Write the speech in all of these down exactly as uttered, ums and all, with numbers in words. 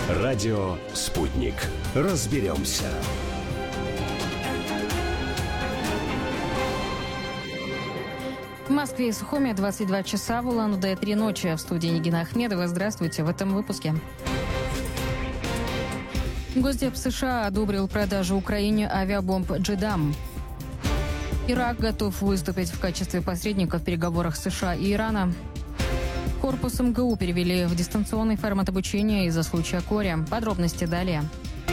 Радио «Спутник». Разберемся. В Москве и Сухуми двадцать два часа, в Улан-Удэ три ночи. В студии Нигина Ахмедова. Здравствуйте в этом выпуске. Госдеп США одобрил продажу Украине авиабомб «Джедам». Ирак готов выступить в качестве посредника в переговорах США и Ирана. Корпус эм гэ у перевели в дистанционный формат обучения из-за случая Кори. Подробности далее.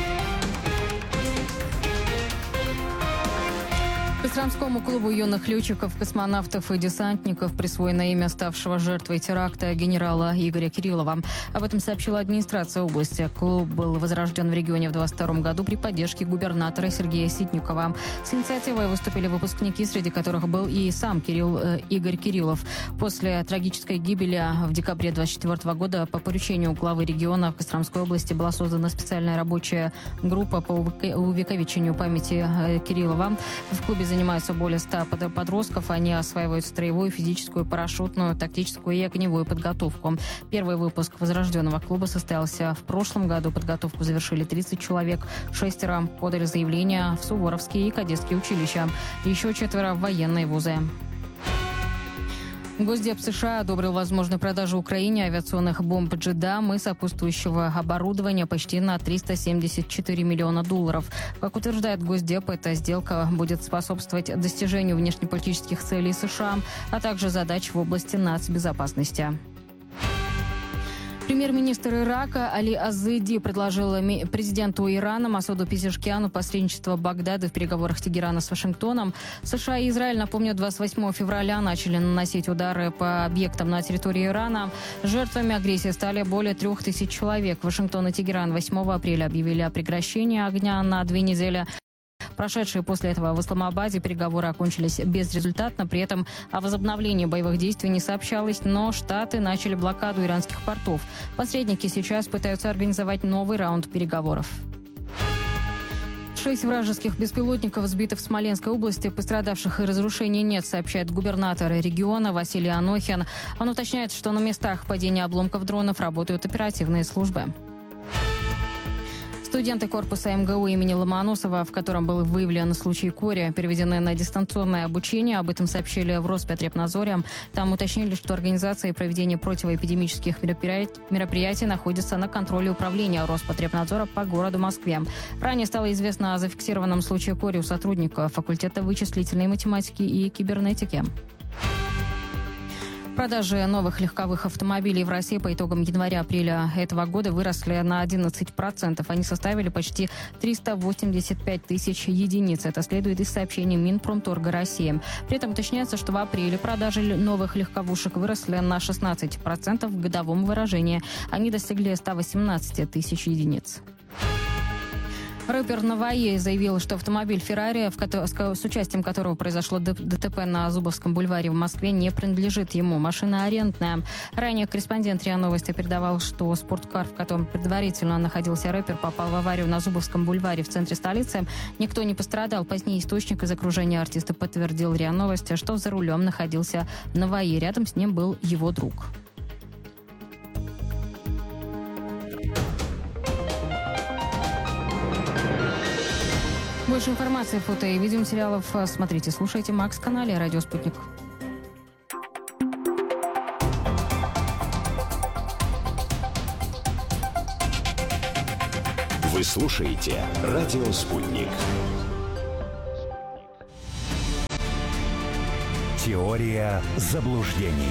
Костромскому клубу юных летчиков, космонавтов и десантников присвоено имя ставшего жертвой теракта генерала Игоря Кириллова. Об этом сообщила администрация области. Клуб был возрожден в регионе в двадцать втором году при поддержке губернатора Сергея Ситникова. С инициативой выступили выпускники, среди которых был и сам Кирилл, э, Игорь Кириллов. После трагической гибели в декабре двадцать четвёртого года по поручению главы региона в Костромской области была создана специальная рабочая группа по увековечению памяти э, Кириллова. В клубе занимаются более ста подростков. Они осваивают строевую, физическую, парашютную, тактическую и огневую подготовку. Первый выпуск возрожденного клуба состоялся в прошлом году. Подготовку завершили тридцать человек. Шестеро подали заявления в Суворовские и кадетские училища. Еще четверо в военные вузы. Госдеп США одобрил возможную продажу Украине авиационных бомб «Джедам» и сопутствующего оборудования почти на триста семьдесят четыре миллиона долларов. Как утверждает Госдеп, эта сделка будет способствовать достижению внешнеполитических целей США, а также задач в области нацбезопасности. Премьер-министр Ирака Али Аззаиди предложил президенту Ирана Масуду Пезешкиану посредничество Багдада в переговорах Тегерана с Вашингтоном. США и Израиль, напомню, двадцать восьмого февраля начали наносить удары по объектам на территории Ирана. Жертвами агрессии стали более трех тысяч человек. Вашингтон и Тегеран восьмого апреля объявили о прекращении огня на две недели. Прошедшие после этого в Исламабаде переговоры окончились безрезультатно. При этом о возобновлении боевых действий не сообщалось, но Штаты начали блокаду иранских портов. Посредники сейчас пытаются организовать новый раунд переговоров. Шесть вражеских беспилотников сбиты в Смоленской области. Пострадавших и разрушений нет, сообщает губернатор региона Василий Анохин. Он уточняет, что на местах падения обломков дронов работают оперативные службы. Студенты корпуса эм гэ у имени Ломоносова, в котором был выявлен случай Кори, переведены на дистанционное обучение. Об этом сообщили в Роспотребнадзоре. Там уточнили, что организация и проведение противоэпидемических мероприятий, мероприятий находятся на контроле управления Роспотребнадзора по городу Москве. Ранее стало известно о зафиксированном случае Кори у сотрудника факультета вычислительной математики и кибернетики. Продажи новых легковых автомобилей в России по итогам января-апреля этого года выросли на одиннадцать процентов. Они составили почти триста восемьдесят пять тысяч единиц. Это следует из сообщений Минпромторга России. При этом уточняется, что в апреле продажи новых легковушек выросли на шестнадцать процентов в годовом выражении. Они достигли ста восемнадцати тысяч единиц. Рэпер Наваи заявил, что автомобиль «Феррари», с участием которого произошло ДТП на Зубовском бульваре в Москве, не принадлежит ему. Машина арендная. Ранее корреспондент РИА Новости передавал, что спорткар, в котором предварительно находился рэпер, попал в аварию на Зубовском бульваре в центре столицы. Никто не пострадал. Позднее источник из окружения артиста подтвердил РИА Новости, что за рулем находился Наваи. Рядом с ним был его друг. Больше информации, фото и видеоматериалов смотрите, слушайте в Макс-канале «Радио Спутник». Вы слушаете «Радио Спутник». Теория заблуждений.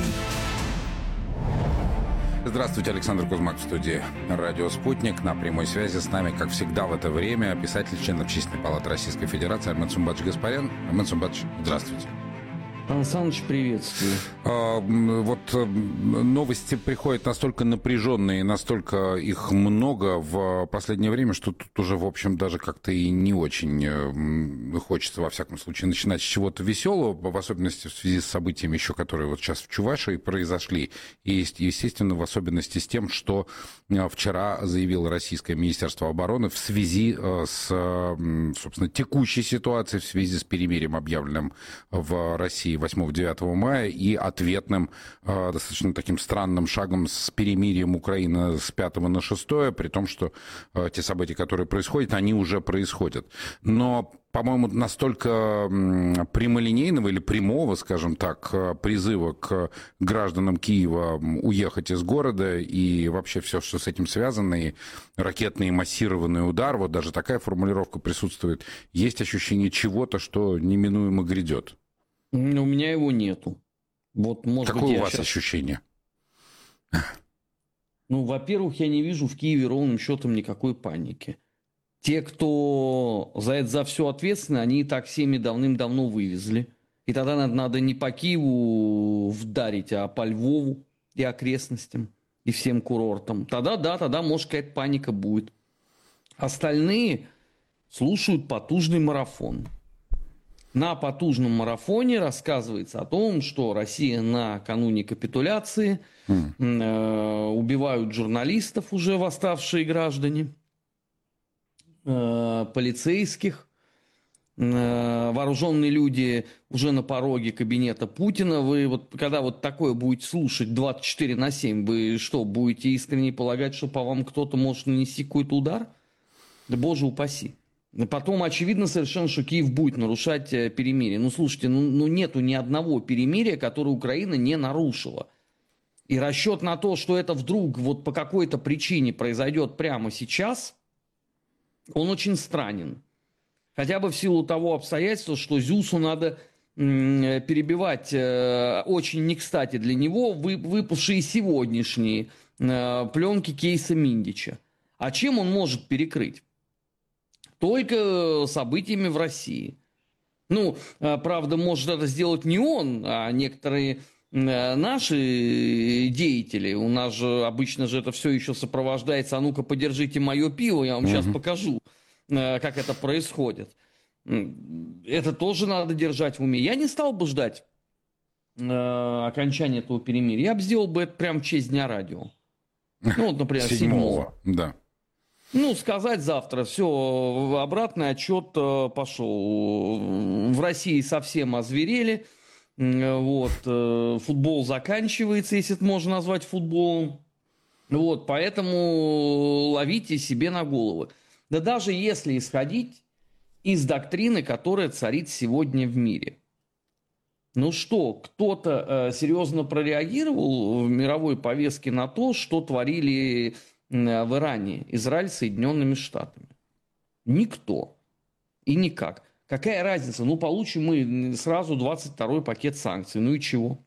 Здравствуйте, Александр Кузьмак в студии «Радио Спутник». На прямой связи с нами, как всегда в это время, писатель, член Общественной палаты Российской Федерации Армен Сумбатович Гаспарян. Армен Сумбатович, здравствуйте. Сан Саныч, приветствую. А, вот новости приходят настолько напряженные, настолько их много в последнее время, что тут уже, в общем, даже как-то и не очень хочется, во всяком случае, начинать с чего-то веселого, в особенности в связи с событиями еще, которые вот сейчас в Чувашии произошли, и, естественно, в особенности с тем, что вчера заявило Российское Министерство обороны в связи с, собственно, текущей ситуацией, в связи с перемирием, объявленным в России России восьмого-девятого мая и ответным достаточно таким странным шагом с перемирием Украины с пятого на шестое, при том, что те события, которые происходят, они уже происходят. Но, по-моему, настолько прямолинейного или прямого, скажем так, призыва к гражданам Киева уехать из города и вообще все, что с этим связано, и ракетный массированный удар, вот даже такая формулировка присутствует, есть ощущение чего-то, что неминуемо грядет? У меня его нету. Вот, может Какое быть, у вас сейчас... ощущение? Ну, во-первых, я не вижу в Киеве ровным счетом никакой паники. Те, кто за это за все ответственны, они и так всеми давным-давно вывезли. И тогда надо, надо не по Киеву вдарить, а по Львову и окрестностям, и всем курортам. Тогда, да, тогда, может, какая-то паника будет. Остальные слушают потужный марафон. На потужном марафоне рассказывается о том, что Россия накануне капитуляции, mm. э, убивают журналистов, уже восставшие граждане, э, полицейских, э, вооруженные люди уже на пороге кабинета Путина. Вы вот, когда вот такое будете слушать двадцать четыре на семь, вы что, будете искренне полагать, что по вам кто-то может нанести какой-то удар? Да боже упаси. Потом очевидно совершенно, что Киев будет нарушать перемирие. Ну, слушайте, ну, ну нету ни одного перемирия, которое Украина не нарушила. И расчет на то, что это вдруг вот по какой-то причине произойдет прямо сейчас, он очень странен. Хотя бы в силу того обстоятельства, что Зюсу надо м- перебивать э, очень не кстати для него вы- выпавшие сегодняшние э, пленки кейса Миндича. А чем он может перекрыть? Только событиями в России. Ну, правда, может это сделать не он, а некоторые наши деятели. У нас же обычно же это все еще сопровождается. А ну-ка, подержите мое пиво, я вам mm-hmm. сейчас покажу, как это происходит. Это тоже надо держать в уме. Я не стал бы ждать окончания этого перемирия. Я бы сделал бы это прямо в честь Дня радио. Ну, вот, например, седьмого. Да. Ну, сказать завтра, все, обратный отчет пошел. В России совсем озверели. Вот, футбол заканчивается, если это можно назвать футболом. Вот, поэтому ловите себе на голову. Да даже если исходить из доктрины, которая царит сегодня в мире. Ну что, кто-то серьезно прореагировал в мировой повестке на то, что творили в Иране Израиль с Соединенными Штатами? Никто. И никак. Какая разница? Ну, получим мы сразу двадцать второй пакет санкций. Ну и чего?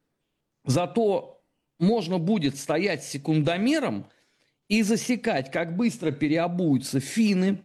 Зато можно будет стоять секундомером и засекать, как быстро переобуются финны,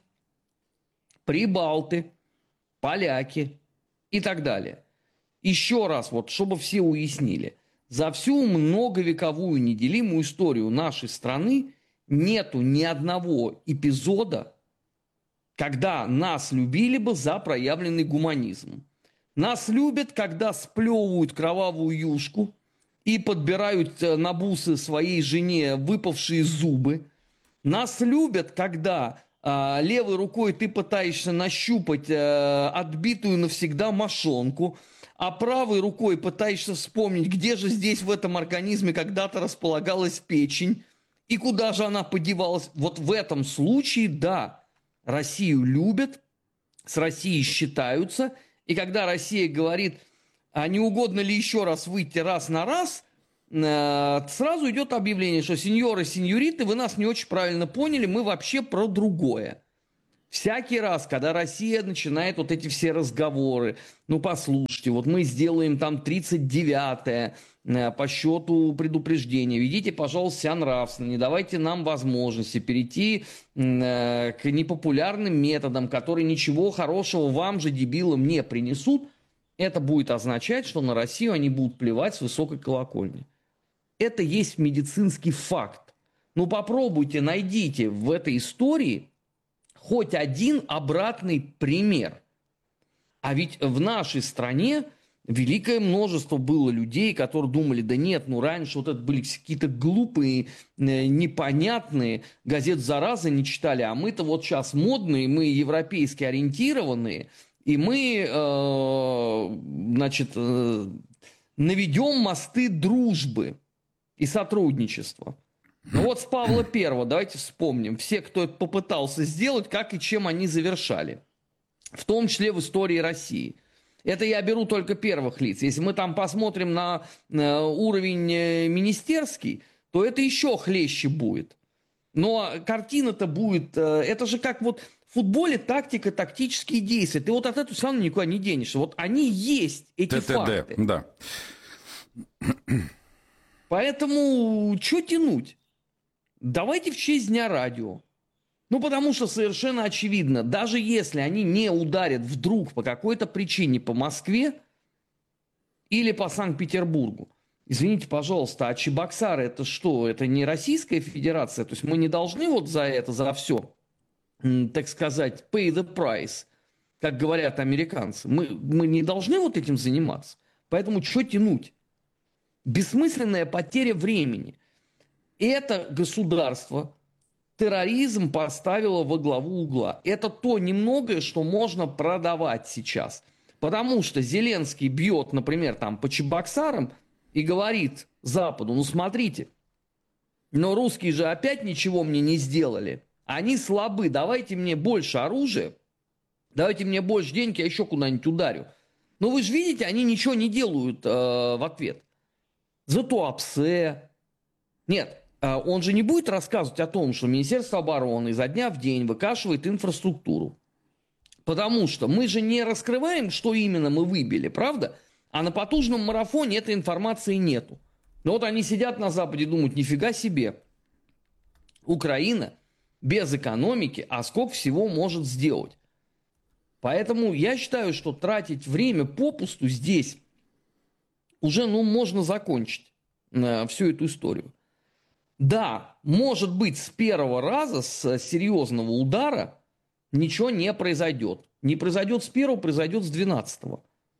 прибалты, поляки и так далее. Еще раз, вот, чтобы все уяснили. За всю многовековую неделимую историю нашей страны нету ни одного эпизода, когда нас любили бы за проявленный гуманизм. Нас любят, когда сплевывают кровавую юшку и подбирают на бусы своей жене выпавшие зубы. Нас любят, когда э, левой рукой ты пытаешься нащупать э, отбитую навсегда мошонку, а правой рукой пытаешься вспомнить, где же здесь в этом организме когда-то располагалась печень, и куда же она подевалась. Вот в этом случае, да, Россию любят, с Россией считаются. И когда Россия говорит, а не угодно ли еще раз выйти раз на раз, сразу идет объявление, что сеньоры, сеньориты, вы нас не очень правильно поняли, мы вообще про другое. Всякий раз, когда Россия начинает вот эти все разговоры, ну, послушайте, вот мы сделаем там тридцать девятое по счету предупреждения, ведите, пожалуйста, себя нравственно, не давайте нам возможности перейти к непопулярным методам, которые ничего хорошего вам же, дебилам, не принесут, это будет означать, что на Россию они будут плевать с высокой колокольни. Это есть медицинский факт. Ну, попробуйте, найдите в этой истории хоть один обратный пример. А ведь в нашей стране великое множество было людей, которые думали, да нет, ну раньше вот это были какие-то глупые, непонятные, газет «Зараза» не читали, а мы-то вот сейчас модные, мы европейски ориентированные, И мы, э, значит, э, наведем мосты дружбы и сотрудничества. Ну вот с Павла Первого давайте вспомним. Все, кто это попытался сделать, как и чем они завершали. В том числе в истории России. Это я беру только первых лиц. Если мы там посмотрим на, на уровень министерский, то это еще хлеще будет. Но картина-то будет... Это же как вот в футболе тактика, тактические действия. Ты вот от этого все равно никуда не денешься. Вот они есть, эти ТТД, факты. Да. Поэтому что тянуть? Давайте в честь Дня радио. Ну, потому что совершенно очевидно, даже если они не ударят вдруг по какой-то причине по Москве или по Санкт-Петербургу, извините, пожалуйста, а Чебоксары это что? Это не Российская Федерация? То есть мы не должны вот за это, за все, так сказать, pay the price, как говорят американцы. Мы, мы не должны вот этим заниматься. Поэтому что тянуть? Бессмысленная потеря времени. Это государство терроризм поставило во главу угла. Это то немногое, что можно продавать сейчас. Потому что Зеленский бьет, например, там по Чебоксарам и говорит Западу, ну смотрите, но русские же опять ничего мне не сделали. Они слабы, давайте мне больше оружия, давайте мне больше денег, я еще куда-нибудь ударю. Но вы же видите, они ничего не делают э, в ответ. За Туапсе. Нет, он же не будет рассказывать о том, что Министерство обороны изо дня в день выкашивает инфраструктуру. Потому что мы же не раскрываем, что именно мы выбили, правда? А на потужном марафоне этой информации нету. Но вот они сидят на Западе и думают, нифига себе. Украина без экономики, а сколько всего может сделать. Поэтому я считаю, что тратить время попусту здесь уже, ну, можно закончить э, всю эту историю. Да, может быть, с первого раза, с серьезного удара ничего не произойдет. Не произойдет с первого, произойдет с двенадцатого.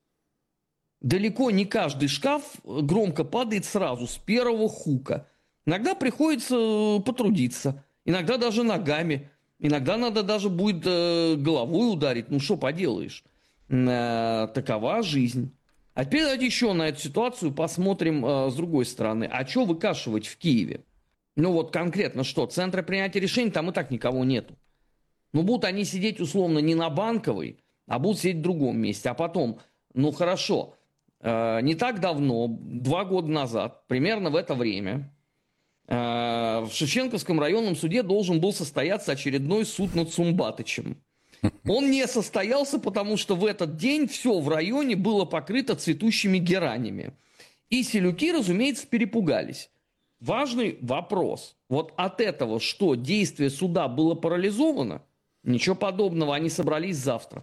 Далеко не каждый шкаф громко падает сразу, с первого хука. Иногда приходится потрудиться, иногда даже ногами, иногда надо даже будет э, головой ударить. Ну, что поделаешь, э, такова жизнь. А теперь давайте еще на эту ситуацию посмотрим э, с другой стороны. А что выкашивать в Киеве? Ну вот конкретно что? Центра принятия решений там и так никого нету. Ну будут они сидеть условно не на Банковой, а будут сидеть в другом месте. А потом, ну хорошо, э, не так давно, два года назад, примерно в это время, э, в Шевченковском районном суде должен был состояться очередной суд над Сумбатычем. Он не состоялся, потому что в этот день все в районе было покрыто цветущими геранями. И селюки, разумеется, перепугались. Важный вопрос. Вот от этого, что действие суда было парализовано, ничего подобного, они собрались завтра.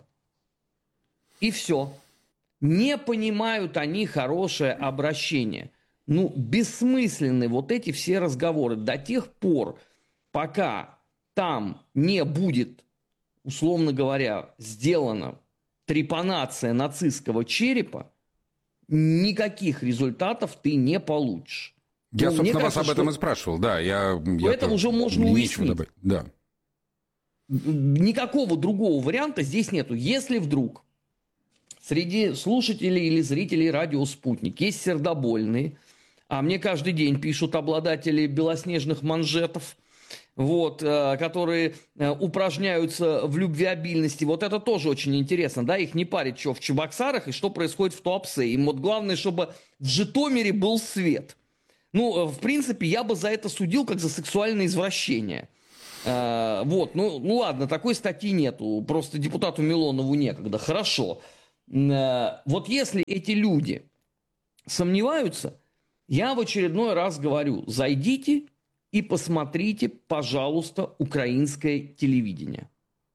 И все. Не понимают они хорошее обращение. Ну, бессмысленны вот эти все разговоры. До тех пор, пока там не будет, условно говоря, сделана трепанация нацистского черепа, никаких результатов ты не получишь. Я, ну, собственно, кажется, вас об этом что... и спрашивал, да. Я, я это уже можно уяснить. Да. Никакого другого варианта здесь нету. Если вдруг среди слушателей или зрителей радио «Спутник» есть сердобольные, а мне каждый день пишут обладатели белоснежных манжетов, вот, которые упражняются в любвеобильности. Вот это тоже очень интересно, да, их не парит, что в Чебоксарах и что происходит в Туапсе. Им вот главное, чтобы в Житомире был свет. Ну, в принципе, я бы за это судил, как за сексуальное извращение. А, вот, ну, ну ладно, такой статьи нету, просто депутату Милонову некогда. Хорошо. А, вот если эти люди сомневаются, я в очередной раз говорю, зайдите и посмотрите, пожалуйста, украинское телевидение.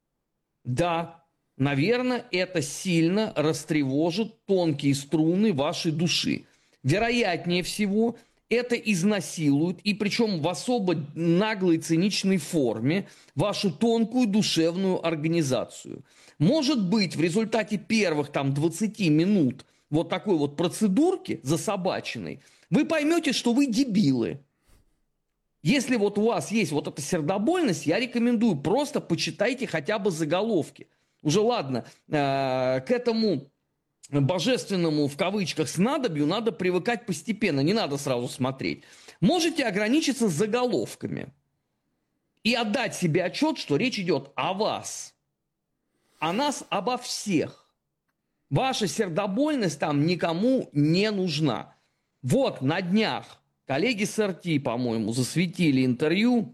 Да, наверное, это сильно растревожит тонкие струны вашей души. Вероятнее всего, это изнасилует, и причем в особо наглой циничной форме, вашу тонкую душевную организацию. Может быть, в результате первых там двадцати минут вот такой вот процедурки засобаченной, вы поймете, что вы дебилы. Если вот у вас есть вот эта сердобольность, я рекомендую, просто почитайте хотя бы заголовки. уже ладно, э, к этому божественному, в кавычках, снадобью надо привыкать постепенно, не надо сразу смотреть. Можете ограничиться заголовками и отдать себе отчет, что речь идет о вас, о нас, обо всех. Ваша сердобольность там никому не нужна. Вот на днях коллеги с эр тэ, по-моему, засветили интервью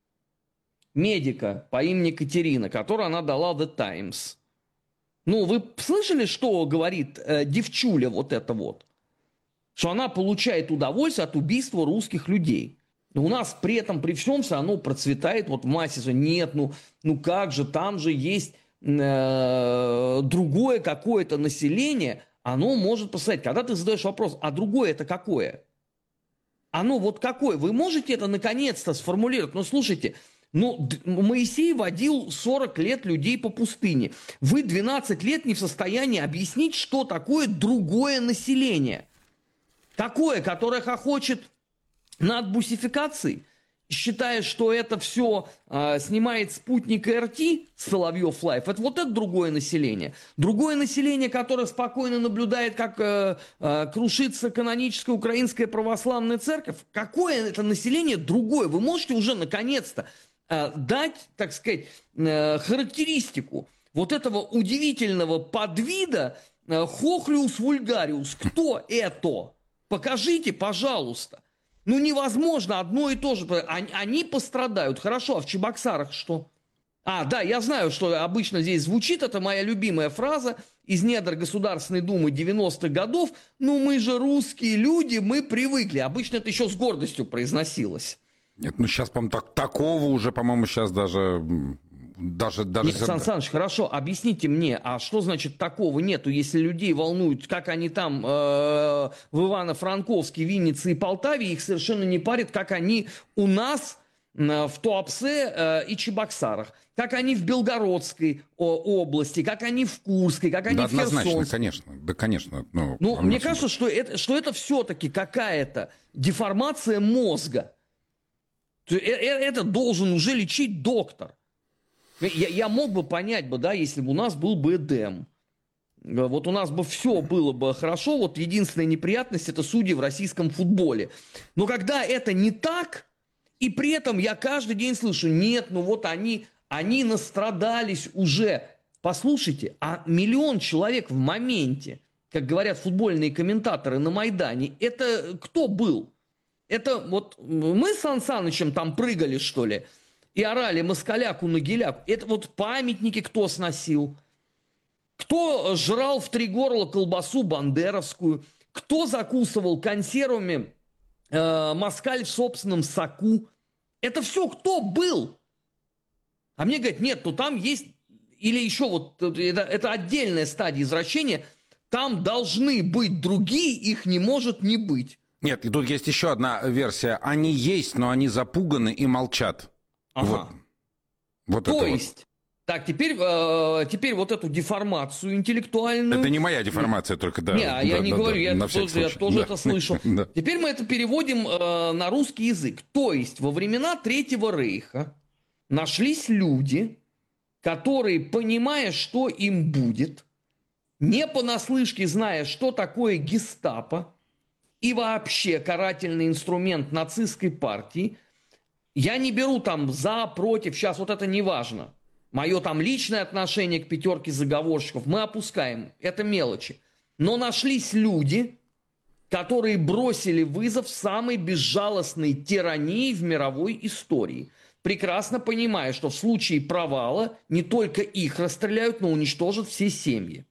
медика по имени Катерина, которое она дала The Times. Ну, вы слышали, что говорит э, девчуля вот это вот? Что она получает удовольствие от убийства русских людей. Но у нас при этом, при всем, все оно процветает вот в массе. Нет, ну, ну как же, там же есть э, другое какое-то население, оно может посмотреть. Когда ты задаешь вопрос, а другое это какое? Оно вот какое? Вы можете это наконец-то сформулировать? Ну, слушайте, ну, Моисей водил сорок лет людей по пустыне. Вы двенадцать лет не в состоянии объяснить, что такое другое население. Такое, которое хохочет над бусификацией, считая, что это все э, снимает спутник эр тэ, Соловьев Лайф. Это вот это другое население. Другое население, которое спокойно наблюдает, как э, э, крушится каноническая украинская православная церковь. Какое это население другое? Вы можете уже наконец-то э, дать, так сказать, э, характеристику вот этого удивительного подвида э, хохлиус вульгариус. Кто это? Покажите, пожалуйста. Ну, невозможно одно и то же. Они, они пострадают. Хорошо, а в Чебоксарах что? А, да, я знаю, что обычно здесь звучит. Это моя любимая фраза из недр Государственной Думы девяностых годов. Ну, мы же русские люди, мы привыкли. Обычно это еще с гордостью произносилось. Нет, ну сейчас, по-моему, так, такого уже, по-моему, сейчас даже... Даже, даже... Нет, Сан Саныч, хорошо, объясните мне, а что значит такого нету, если людей волнуют, как они там э, в Ивано-Франковске, Виннице и Полтаве, их совершенно не парит, как они у нас э, в Туапсе э, и Чебоксарах, как они в Белгородской о, области, как они в Курской, как они да, в Херсонской. Однозначно, конечно, да, конечно. Ну, ну мне кажется, что это, что это все-таки какая-то деформация мозга. Это должен уже лечить доктор. Я, я мог бы понять бы, да, если бы у нас был бы Эдем. Вот у нас бы все было бы хорошо. Вот единственная неприятность – это судьи в российском футболе. Но когда это не так, и при этом я каждый день слышу, нет, ну вот они, они настрадались уже. Послушайте, а миллион человек в моменте, как говорят футбольные комментаторы на Майдане, это кто был? Это вот мы с Сан Санычем там прыгали, что ли? И орали москаляку на геляку. Это вот памятники кто сносил? Кто жрал в три горла колбасу бандеровскую? Кто закусывал консервами э, москаль в собственном соку? Это все кто был? А мне говорят, нет, ну там есть... Или еще вот, это, это отдельная стадия извращения. Там должны быть другие, их не может не быть. Нет, и тут есть еще одна версия. Они есть, но они запуганы и молчат. Ага. Вот, вот То это есть, вот. так, теперь, э, теперь вот эту деформацию интеллектуальную... Это не моя деформация, только да. Не, да, я да, не да, говорю, да, я, на тоже, я тоже да. это слышу. Да. Теперь мы это переводим э, на русский язык. То есть, во времена Третьего Рейха нашлись люди, которые, понимая, что им будет, не понаслышке зная, что такое гестапо и вообще карательный инструмент нацистской партии, я не беру там за, против, сейчас вот это не важно. Мое там личное отношение к пятерке заговорщиков мы опускаем, это мелочи. Но нашлись люди, которые бросили вызов самой безжалостной тирании в мировой истории, прекрасно понимая, что в случае провала не только их расстреляют, но уничтожат все семьи.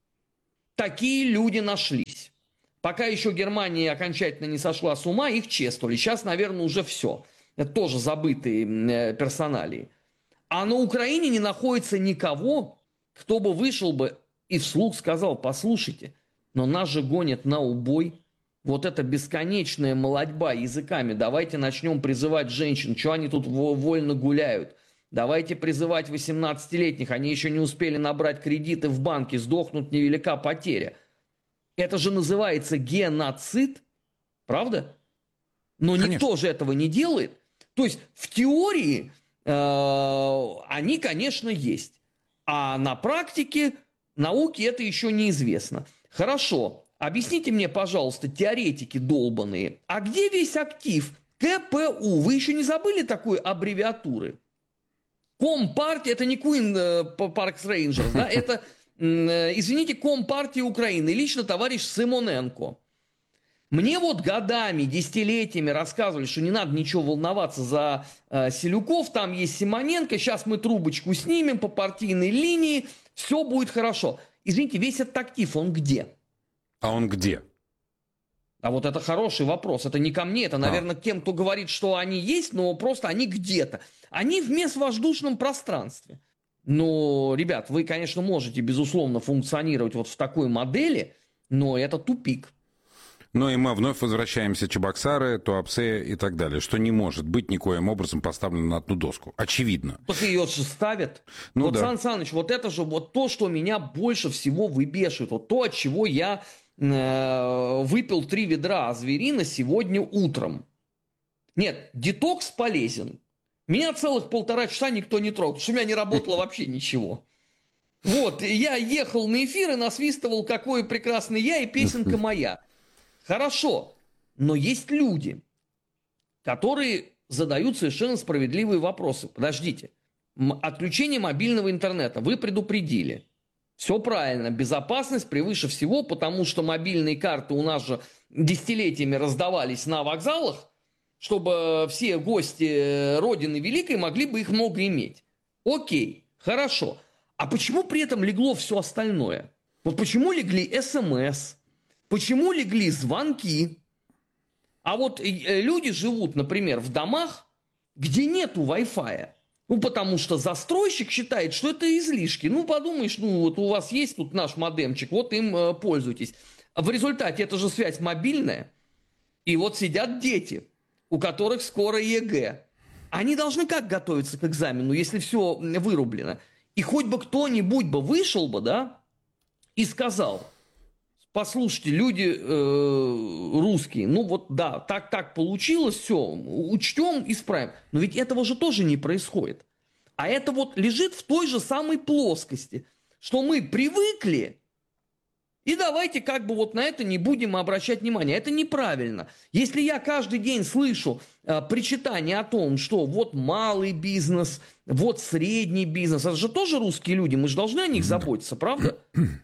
Такие люди нашлись. Пока еще Германия окончательно не сошла с ума, их чествовали. Сейчас, наверное, уже все. Это тоже забытые персоналии. А на Украине не находится никого, кто бы вышел бы и вслух сказал, послушайте, но нас же гонят на убой. Вот эта бесконечная молодьба языками. Давайте начнем призывать женщин. Что они тут вольно гуляют? Давайте призывать восемнадцатилетних. Они еще не успели набрать кредиты в банке. Сдохнут, невелика потеря. Это же называется геноцид. Правда? Но Конечно. Никто же этого не делает. То есть в теории э, они, конечно, есть. А на практике науке это еще неизвестно. Хорошо, объясните мне, пожалуйста, теоретики долбаные, а где весь актив ка пэ у? Вы еще не забыли такой аббревиатуры? Компартия, это не Queen Park Rangers, да, это, извините, Компартия Украины, лично товарищ Симоненко. Мне вот годами, десятилетиями рассказывали, что не надо ничего волноваться за э, Селюков, там есть Симоненко, сейчас мы трубочку снимем по партийной линии, все будет хорошо. Извините, весь этот актив, он где? А он где? А вот это хороший вопрос. Это не ко мне, это, наверное, а. к тем, кто говорит, что они есть, но просто они где-то. Они в межвоздушном пространстве. Но, ребят, вы, конечно, можете, безусловно, функционировать вот в такой модели, но это тупик. Ну и мы вновь возвращаемся Чебоксары, Туапсе и так далее, что не может быть никоим образом поставлено на одну доску. Очевидно. Так ее же ставят. Ну, вот, да. Сан Саныч, вот это же вот то, что меня больше всего выбешивает. Вот то, от чего я э, выпил три ведра азверина сегодня утром. Нет, детокс полезен. Меня целых полтора часа никто не трогал, потому что у меня не работало вообще ничего. Вот, я ехал на эфир и насвистывал «Какой прекрасный я» и «Песенка моя». Хорошо, но есть люди, которые задают совершенно справедливые вопросы. Подождите, отключение мобильного интернета вы предупредили. Все правильно, безопасность превыше всего, потому что мобильные карты у нас же десятилетиями раздавались на вокзалах, чтобы все гости Родины Великой могли бы их много иметь. Окей, хорошо. А почему при этом легло все остальное? Вот почему легли СМС? Почему легли звонки? А вот люди живут, например, в домах, где нету Wi-Fi. Ну, потому что застройщик считает, что это излишки. Ну, подумаешь, ну, вот у вас есть тут наш модемчик, вот им э, пользуйтесь. А в результате это же связь мобильная. И вот сидят дети, у которых скоро ЕГЭ. Они должны как готовиться к экзамену, если все вырублено? И хоть бы кто-нибудь бы вышел бы, да, и сказал... Послушайте, люди э, русские, ну вот да, так, так получилось, все, учтем, исправим. Но ведь этого же тоже не происходит. А это вот лежит в той же самой плоскости, что мы привыкли, и давайте как бы вот на это не будем обращать внимания. Это неправильно. Если я каждый день слышу э, причитания о том, что вот малый бизнес, вот средний бизнес, это же тоже русские люди, мы же должны о них заботиться, правда?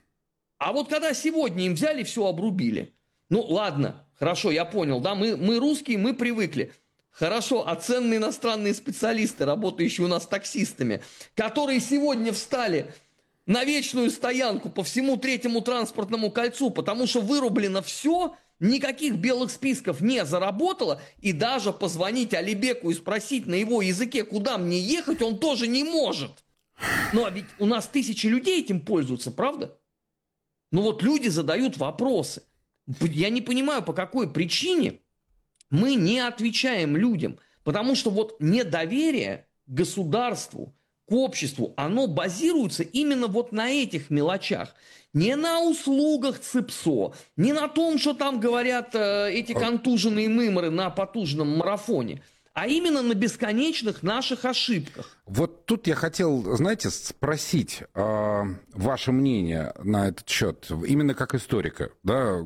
А вот когда сегодня им взяли, все обрубили. Ну, ладно, хорошо, я понял, да, мы, мы русские, мы привыкли. Хорошо, а ценные иностранные специалисты, работающие у нас таксистами, которые сегодня встали на вечную стоянку по всему третьему транспортному кольцу, потому что вырублено все, никаких белых списков не заработало, и даже позвонить Алибеку и спросить на его языке, куда мне ехать, он тоже не может. Ну, а ведь у нас тысячи людей этим пользуются, правда? Ну вот люди задают вопросы. Я не понимаю, по какой причине мы не отвечаем людям. Потому что вот недоверие к государству, к обществу, оно базируется именно вот на этих мелочах. Не на услугах ЦИПСО, не на том, что там говорят э, эти контуженные мымры на потужном марафоне, а именно на бесконечных наших ошибках. Вот тут я хотел, знаете, спросить э, ваше мнение на этот счет, именно как историка. Да?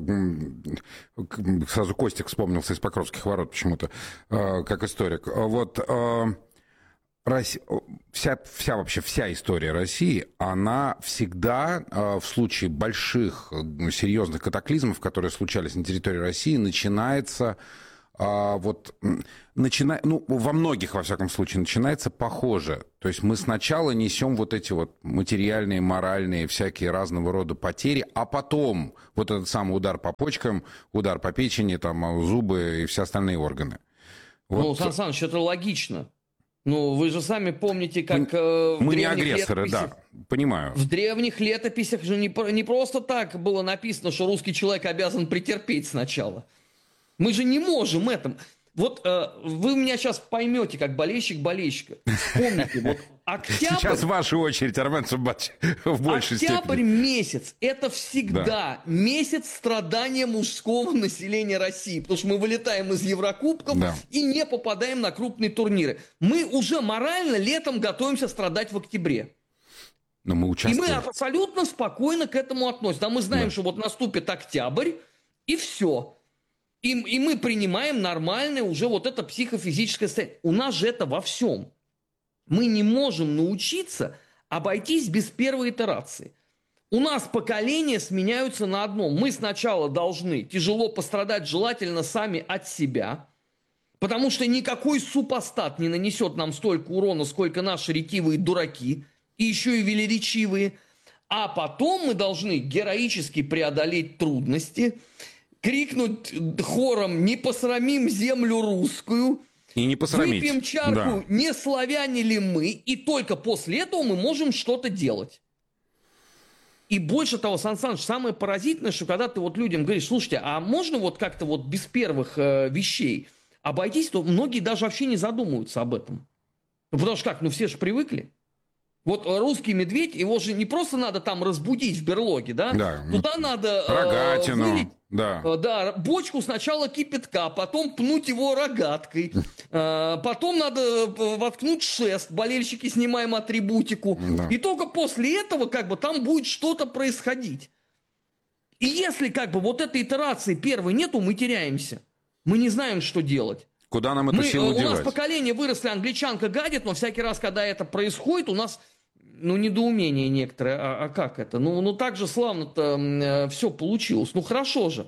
Сразу Костик вспомнился из Покровских ворот почему-то, э, как историк. Вот э, Россия, вся, вся вообще вся история России, она всегда э, в случае больших, серьезных катаклизмов, которые случались на территории России, начинается... А вот начина... ну, во многих, во всяком случае, начинается похоже. То есть мы сначала несем вот эти вот материальные, моральные, всякие разного рода потери, а потом вот этот самый удар по почкам, удар по печени, там, зубы и все остальные органы. Вот. Ну, Сан Саныч, это логично. Ну, вы же сами помните, как... Э, мы не агрессоры, да, понимаю. В древних летописях же не, не просто так было написано, что русский человек обязан претерпеть сначала. Мы же не можем этом. Вот э, вы меня сейчас поймете, как болельщик болельщика. Вспомните, вот октябрь... Сейчас ваша очередь, Армен Сумбатович, в большей степени. Октябрь месяц – это всегда да. месяц страдания мужского населения России. Потому что мы вылетаем из Еврокубков да. и не попадаем на крупные турниры. Мы уже морально летом готовимся страдать в октябре. Но мы И участвуем. мы абсолютно спокойно к этому относимся. А мы знаем, Да. что вот наступит октябрь, и все. И, и мы принимаем нормальное уже вот это психофизическое состояние. У нас же это во всем. Мы не можем научиться обойтись без первой итерации. У нас поколения сменяются на одном. Мы сначала должны тяжело пострадать, желательно сами от себя, потому что никакой супостат не нанесет нам столько урона, сколько наши ретивые дураки, и еще и велеречивые. А потом мы должны героически преодолеть трудности, крикнуть хором «Не посрамим землю русскую», И не посрамить. выпьем чарку Да. «Не славяне ли мы», и только после этого мы можем что-то делать. И больше того, Сан Саныч, самое поразительное, что когда ты вот людям говоришь, слушайте, а можно вот как-то вот без первых э, вещей обойтись, то многие даже вообще не задумываются об этом. Ну, потому что как, ну все же привыкли. Вот русский медведь, его же не просто надо там разбудить в берлоге, да? Да. Туда надо... э, Рогатину. вылить, Да. э, да, бочку сначала кипятка, потом пнуть его рогаткой, э, потом надо э, воткнуть шест, болельщики снимаем атрибутику, Да. и только после этого как бы там будет что-то происходить. И если как бы вот этой итерации первой нету, мы теряемся. Мы не знаем, что делать. Куда нам эту Мы, силу у нас девать? поколение выросли, англичанка гадит, но всякий раз, когда это происходит, у нас, ну, недоумение некоторое. А, а как это? Ну, ну так же славно-то э, все получилось. Ну, хорошо же.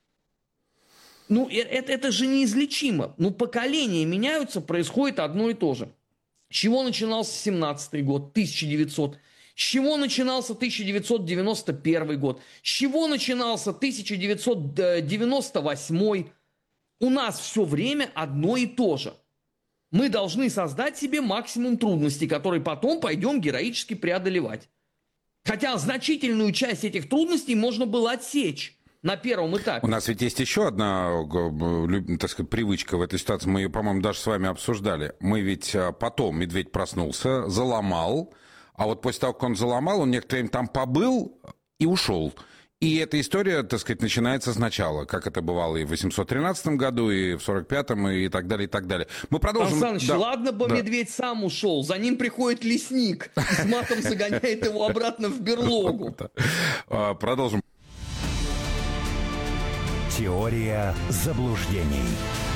Ну, э- это, это же неизлечимо. Ну, поколения меняются, происходит одно и то же. С чего начинался семнадцатый год, тысяча девятьсот? С чего начинался тысяча девятьсот девяносто первый год? С чего начинался тысяча девятьсот девяносто восьмой? У нас все время одно и то же. Мы должны создать себе максимум трудностей, которые потом пойдем героически преодолевать. Хотя значительную часть этих трудностей можно было отсечь на первом этапе. У нас ведь есть еще одна, г- лю- так сказать, привычка в этой ситуации. Мы ее, по-моему, даже с вами обсуждали. Мы ведь а, потом медведь проснулся, заломал, а вот после того, как он заломал, он некоторое время там побыл и ушел. И эта история, так сказать, начинается сначала, как это бывало и в восемьсот тринадцатом году, и в сорок пятом, и так далее, и так далее. Мы продолжим... Сан Саныч, Да. ладно бы Да. медведь сам ушел, за ним приходит лесник и с матом загоняет его обратно в берлогу. А, Продолжим. Теория заблуждений.